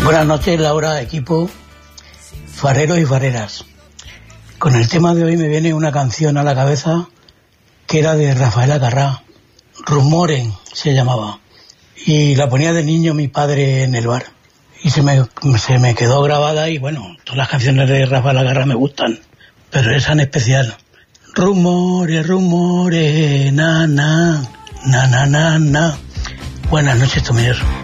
Buenas noches, Laura, equipo, fareros y fareras. Con el tema de hoy me viene una canción a la cabeza que era de Rafael Acarrá, Rumores se llamaba, y la ponía de niño mi padre en el bar y se me quedó grabada. Y bueno, todas las canciones de Rafael Acarrá me gustan, pero esa en especial. Rumores, rumores, na na, na na na na. Buenas noches, Tomier.